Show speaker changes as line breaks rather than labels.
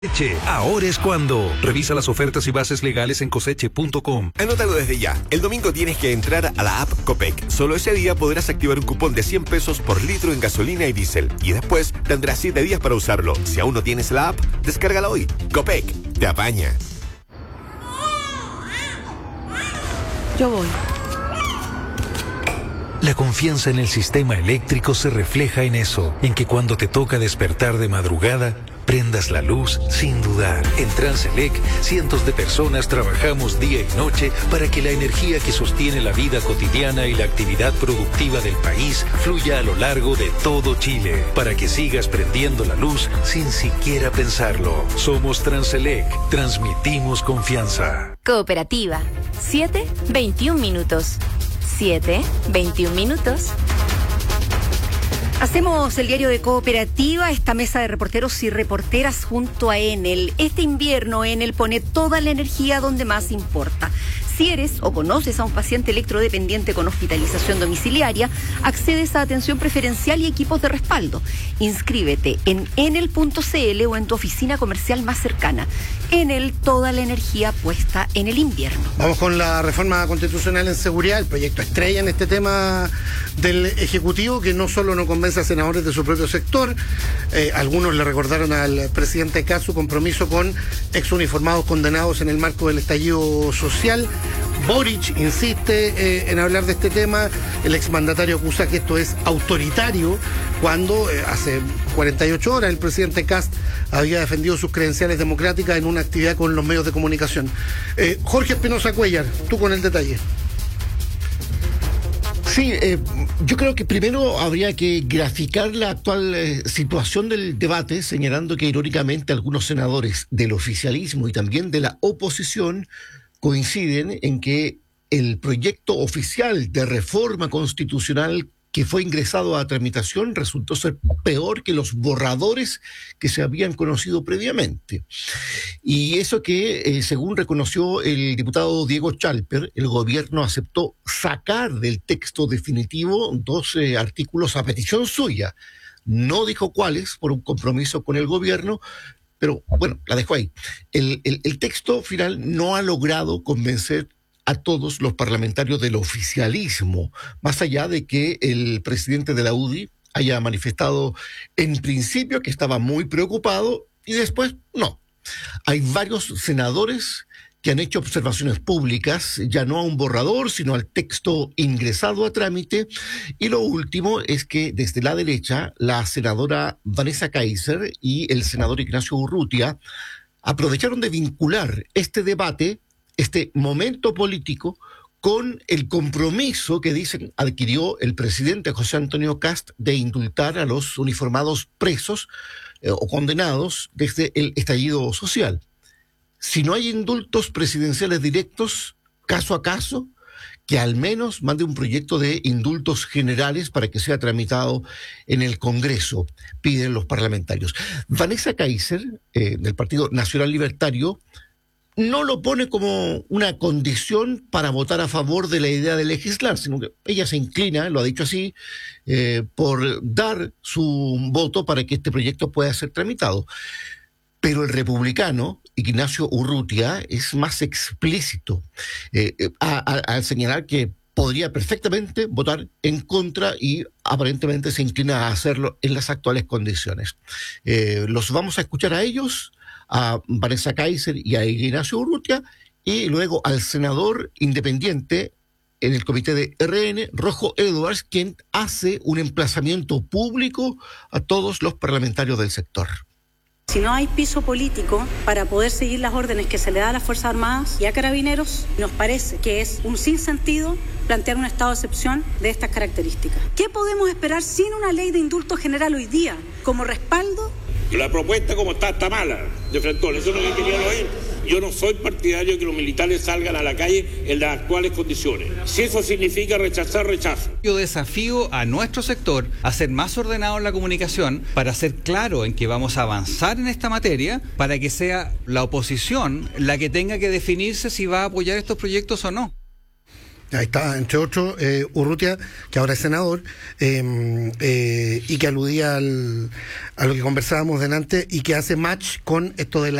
Coseche, ahora es cuando. Revisa las ofertas y bases legales en coseche.com.
Anótalo desde ya. El domingo tienes que entrar a la app Copec. Solo ese día podrás activar un cupón de 100 pesos por litro en gasolina y diésel. Y después tendrás 7 días para usarlo. Si aún no tienes la app, descárgala hoy. Copec, te apaña.
Yo voy.
La confianza en el sistema eléctrico se refleja en eso, en que cuando te toca despertar de madrugada, prendas la luz sin dudar. En Transelec, cientos de personas trabajamos día y noche para que la energía que sostiene la vida cotidiana y la actividad productiva del país fluya a lo largo de todo Chile, para que sigas prendiendo la luz sin siquiera pensarlo. Somos Transelec, transmitimos confianza.
Cooperativa, 7:21 minutos. 7:21 minutos.
Hacemos el diario de Cooperativa, esta mesa de reporteros y reporteras junto a Enel. Este invierno Enel pone toda la energía donde más importa. Si eres o conoces a un paciente electrodependiente con hospitalización domiciliaria, accedes a atención preferencial y equipos de respaldo. Inscríbete en enel.cl o en tu oficina comercial más cercana. Enel, toda la energía puesta en el invierno.
Vamos con la reforma constitucional en seguridad, el proyecto estrella en este tema del Ejecutivo, que no solo no convence a senadores de su propio sector, algunos le recordaron al presidente Kast su compromiso con exuniformados condenados en el marco del estallido social. Boric insiste en hablar de este tema. El exmandatario acusa que esto es autoritario, cuando hace 48 horas el presidente Kast había defendido sus credenciales democráticas en una actividad con los medios de comunicación. Jorge Espinosa Cuellar, tú con el detalle.
Sí, yo creo que primero habría que graficar la actual situación del debate, señalando que irónicamente algunos senadores del oficialismo y también de la oposición coinciden en que el proyecto oficial de reforma constitucional que fue ingresado a tramitación resultó ser peor que los borradores que se habían conocido previamente. Y eso que, según reconoció el diputado Diego Chalper, el gobierno aceptó sacar del texto definitivo 12 artículos a petición suya. No dijo cuáles, por un compromiso con el gobierno, pero bueno, la dejó ahí. El texto final no ha logrado convencer a todos los parlamentarios del oficialismo, más allá de que el presidente de la UDI haya manifestado en principio que estaba muy preocupado y después no. Hay varios senadores que han hecho observaciones públicas, ya no a un borrador, sino al texto ingresado a trámite. Y lo último es que desde la derecha, la senadora Vanessa Kaiser y el senador Ignacio Urrutia aprovecharon de vincular este debate, este momento político, con el compromiso que dicen adquirió el presidente José Antonio Kast de indultar a los uniformados presos o condenados desde el estallido social. Si no hay indultos presidenciales directos, caso a caso, que al menos mande un proyecto de indultos generales para que sea tramitado en el Congreso, piden los parlamentarios. Vanessa Kaiser, del Partido Nacional Libertario, no lo pone como una condición para votar a favor de la idea de legislar, sino que ella se inclina, lo ha dicho así, por dar su voto para que este proyecto pueda ser tramitado. Pero el republicano, Ignacio Urrutia, es más explícito al señalar que podría perfectamente votar en contra y aparentemente se inclina a hacerlo en las actuales condiciones. Los vamos a escuchar a ellos, a Vanessa Kaiser y a Ignacio Urrutia, y luego al senador independiente en el comité de RN, Rojo Edwards, quien hace un emplazamiento público a todos los parlamentarios del sector.
Si no hay piso político para poder seguir las órdenes que se le da a las Fuerzas Armadas y a Carabineros, nos parece que es un sinsentido plantear un estado de excepción de estas características. ¿Qué podemos esperar sin una ley de indulto general hoy día como respaldo?
La propuesta como está mala, de Frentón, eso es lo que quería oír. Yo no soy partidario de que los militares salgan a la calle en las actuales condiciones. Si eso significa rechazar, rechazo.
Yo desafío a nuestro sector a ser más ordenado en la comunicación, para ser claro en que vamos a avanzar en esta materia, para que sea la oposición la que tenga que definirse si va a apoyar estos proyectos o no.
Ahí está, entre otros, Urrutia, que ahora es senador, y que aludía a lo que conversábamos delante y que hace match con esto de